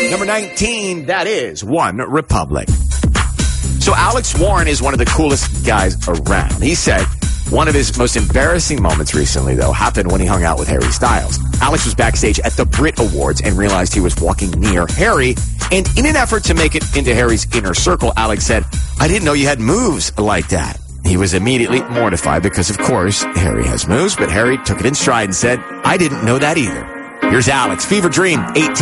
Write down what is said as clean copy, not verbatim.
Number 19, that is One Republic. So Alex Warren is one of the coolest guys around. He said one of his most embarrassing moments recently, though, happened when he hung out with Harry Styles. Alex was backstage at the Brit Awards and realized he was walking near Harry. And in an effort to make it into Harry's inner circle, Alex said, "I didn't know you had moves like that." He was immediately mortified because, of course, Harry has moves, but Harry took it in stride and said, "I didn't know that either." Here's Alex, Fever Dream, 18.